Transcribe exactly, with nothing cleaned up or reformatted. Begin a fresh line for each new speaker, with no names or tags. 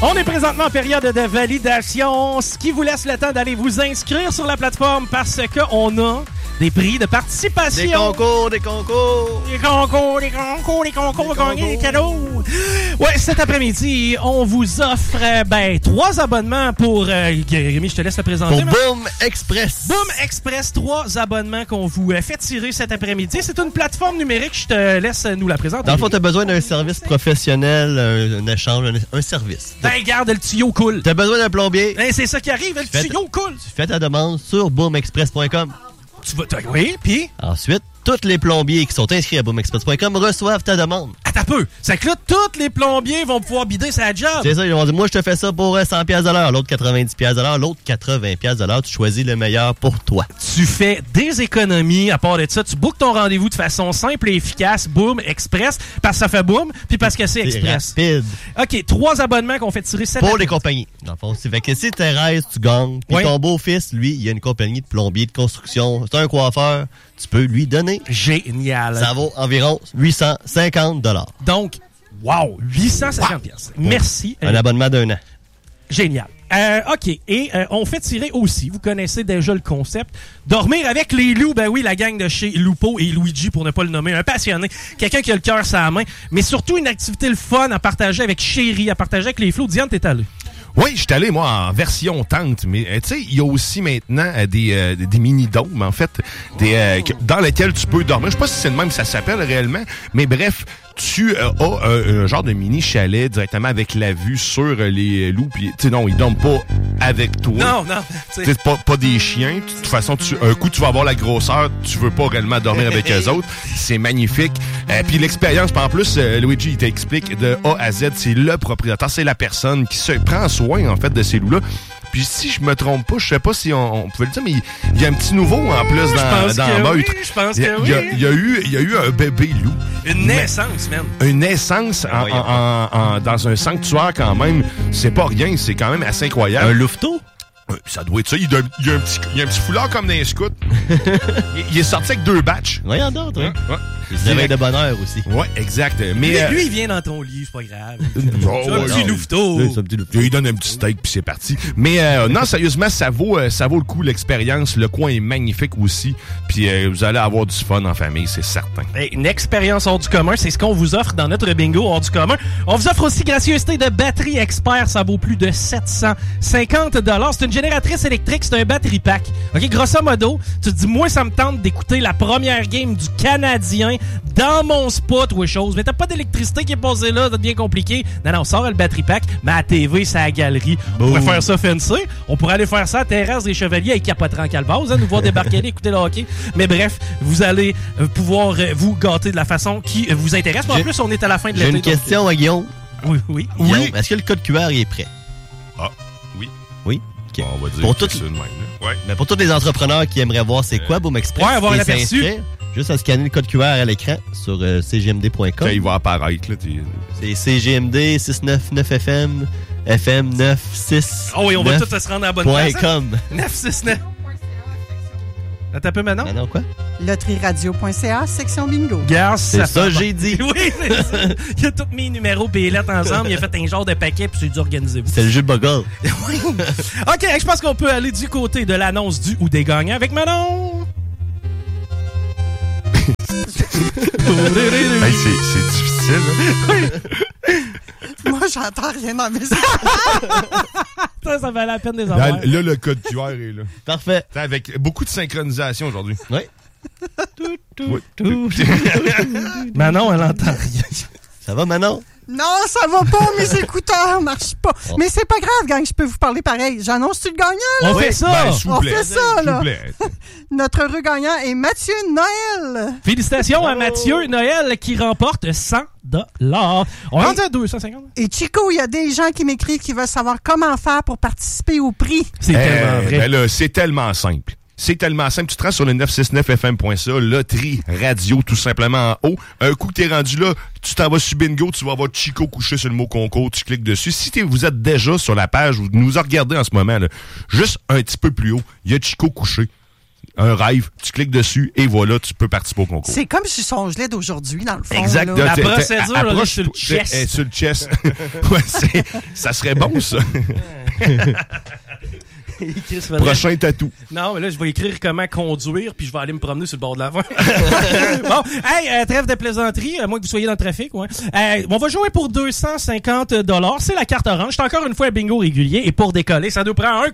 On est présentement en période de validation, ce qui vous laisse le temps d'aller vous inscrire sur la plateforme parce qu'on a des prix de participation.
Des concours, des concours.
Des concours, des concours, des concours, des gagner des cadeaux. Ouais, cet après-midi, on vous offre euh, ben trois abonnements pour... Euh, Rémi, je te laisse le présenter.
Pour Boom Express.
Boom Express, trois abonnements qu'on vous euh, fait tirer cet après-midi. C'est une plateforme numérique, je te laisse nous la présenter.
Dans le fond, tu as besoin d'un service professionnel, un, un échange, un, un service.
Ben, garde, le tuyau coule.
Tu as besoin d'un plombier.
Ben, c'est ça qui arrive, le
tu
tuyau coule.
Tu fais ta demande sur boom express point com.
Tu vas, oui, puis?
Ensuite, tous les plombiers qui sont inscrits à boom express point com reçoivent ta demande.
Attends un peu. C'est que là, tous les plombiers vont pouvoir bider sa job.
C'est ça, ils vont dire, moi, je te fais ça pour cent piastres de l'heure, l'autre quatre-vingt-dix piastres de l'heure, l'autre quatre-vingts piastres de l'heure. Tu choisis le meilleur pour toi.
Tu fais des économies. À part de ça, tu bookes ton rendez-vous de façon simple et efficace. Boom, express, parce que ça fait boom, puis parce que c'est express.
C'est rapide.
OK, trois abonnements qu'on fait tirer cette
Pour
année.
les compagnies. Dans le fond, c'est fait que si Thérèse, tu gagnes, puis
oui.
ton beau-fils, lui, il a une compagnie de plombier, de construction, c'est un coiffeur, tu peux lui donner.
Génial.
Ça vaut environ huit cent cinquante dollars.
Donc, wow, huit cent cinquante piastres. Wow. Merci.
Un euh, abonnement d'un an.
Génial. Euh, OK. Et euh, on fait tirer aussi, vous connaissez déjà le concept, dormir avec les loups. Ben oui, la gang de chez Lupo et Luigi, pour ne pas le nommer, un passionné, quelqu'un qui a le cœur sur la main, mais surtout une activité le fun à partager avec Chéri, à partager avec les flots. Diane, t'es allé?
Oui, je suis allé, moi, en version tente, mais tu sais, il y a aussi maintenant euh, des, euh, des mini-dômes, en fait, des, euh, que, dans lesquels tu peux dormir. Je sais pas si c'est le même, ça s'appelle réellement, mais bref, tu euh, as euh, un genre de mini-chalet directement avec la vue sur euh, les loups. Puis, tu sais, non, ils dorment pas avec toi.
Non, non.
Tu sais, pas, pas des chiens. De toute façon, tu, un coup, tu vas avoir la grosseur, tu veux pas réellement dormir avec eux autres. C'est magnifique. Euh, puis l'expérience, en plus, euh, Luigi, il t'explique de A à Z, c'est le propriétaire, c'est la personne qui se prend soin, en fait, de ces loups-là. Puis si je me trompe pas, je sais pas si on, on pouvait le dire, mais il, il y a un petit nouveau en plus dans, dans Meurtre.
Oui, je pense que
il,
oui.
Il y, a, il, y a eu, il y a eu un bébé loup.
Une naissance, même.
Une naissance en, en, en, en, dans un sanctuaire quand même. C'est pas rien, c'est quand même assez incroyable.
Un louveteau?
Ça doit être ça. Il, doit, il, y a un petit, il y a un petit foulard comme dans les scouts. il, il est sorti avec deux batchs.
Voyons d'autres, hein?
Ouais.
Il se réveille de bonne heure aussi.
Ouais, exact. Mais
lui,
euh...
lui, il vient dans ton lit, c'est pas grave.
Oh,
c'est un
ouais,
petit
non.
louveteau.
Oui, c'est un petit louveteau. Il donne un petit steak puis c'est parti. Mais euh, non, sérieusement, ça vaut, euh, ça vaut le coup, l'expérience. Le coin est magnifique aussi. Puis euh, vous allez avoir du fun en famille, c'est certain.
Et une expérience hors du commun, c'est ce qu'on vous offre dans notre bingo hors du commun. On vous offre aussi gracieuseté de batterie expert. Ça vaut plus de sept cent cinquante dollars. C'est une génératrice électrique, c'est un battery pack. OK, grosso modo, tu te dis, moi, ça me tente d'écouter la première game du Canadien dans mon spot ou chose. Mais t'as pas d'électricité qui est passée là, ça devient compliqué. Non, non, sort le battery pack, mais à la T V, c'est à la galerie. On pourrait faire ça fancy. On pourrait aller faire ça à Terrasse des Chevaliers avec Capotran Calvaz, hein, nous voir débarquer, écouter le hockey. Mais bref, vous allez euh, pouvoir euh, vous gâter de la façon qui euh, vous intéresse. Mais en plus, on est à la fin de l'été.
J'ai une question
donc...
à Guillaume.
Oui, oui.
Guillaume,
oui.
Est-ce que le code Q R il est prêt?
Ah, oui.
Oui? Okay.
Bon, on va dire
pour
que
tout...
c'est de même. Là. Ouais.
Mais pour tous les entrepreneurs qui aimeraient voir c'est quoi Boom Express,
ouais, avoir
et
l'aperçu.
Juste à scanner le code Q R à l'écran sur euh, c g m d point com.
Quand il va apparaître, là, t'es...
C'est C G M D six cent quatre-vingt-neuf F M, F M neuf cent soixante-neuf.
Oh oui, on va tous se rendre à la bonne place.
.com.
neuf cent soixante-neuf. Attends un peu maintenant.
Maintenant quoi?
loterie radio point c a, section bingo.
Garde,
c'est ça, ça j'ai dit.
Oui, c'est ça. Il a tous mis numéros et les lettres ensemble. Il a fait un genre de paquet puis c'est dû organiser.
C'est le jeu de Boggle.
Oui. OK, je pense qu'on peut aller du côté de l'annonce du ou des gagnants avec Manon.
Hey, c'est, c'est difficile. Hein?
Moi, j'entends rien dans mes
Ça, ça valait la peine des avoir.
Là, là, le code Q R est là.
Parfait.
T'sais, avec beaucoup de synchronisation aujourd'hui.
Oui.
oui.
Manon, elle entend rien.
Ça va, Manon?
Non, ça va pas, mes écouteurs marchent pas. Oh. Mais c'est pas grave, gang, je peux vous parler pareil. J'annonce-tu le gagnant, là?
On fait ça!
Ben, s'il vous
On
plaît.
fait ça, là!
S'il vous plaît.
Notre heureux gagnant est Mathieu Noël.
Félicitations
oh.
à Mathieu Noël qui remporte cent dollars. On rentre à deux cent cinquante.
Et Chico, il y a des gens qui m'écrivent qui veulent savoir comment faire pour participer au prix.
C'est
euh,
tellement vrai.
Ben là, c'est tellement simple. C'est tellement simple. Tu te rends sur le neuf cent soixante-neuf F M point c a, loterie radio, tout simplement en haut. Un coup que t'es rendu là, tu t'en vas sur Bingo, tu vas voir Chico couché sur le mot concours, tu cliques dessus. Si t'es, vous êtes déjà sur la page, vous nous regardez en ce moment, là, juste un petit peu plus haut, il y a Chico couché. un rêve, tu cliques dessus et voilà, tu peux participer au concours.
C'est comme si son gelé d'aujourd'hui, dans le fond.
Exact.
Là.
La
T'es- t'es-
procédure, là,
approche-
sur le
t'es-
chest.
est sur le chest. Ouais, c'est- ça serait bon, ça.
Chris faudrait-
Prochain tatou.
Non, mais là, je vais écrire comment conduire, puis je vais aller me promener sur le bord de la voie. Bon, hey, euh, trêve de plaisanterie, à moins que vous soyez dans le trafic, ouais. Euh, on va jouer pour deux cent cinquante dollars. C'est la carte orange. C'est encore une fois un bingo régulier. Et pour décoller, ça nous prend un